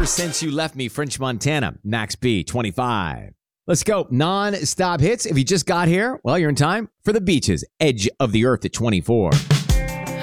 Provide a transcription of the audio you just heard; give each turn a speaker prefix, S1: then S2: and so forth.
S1: Ever Since You Left Me, French Montana, Max B, 25. Let's go. Non-stop hits. If you just got here, well, you're in time for The Beaches, Edge of the Earth at 24.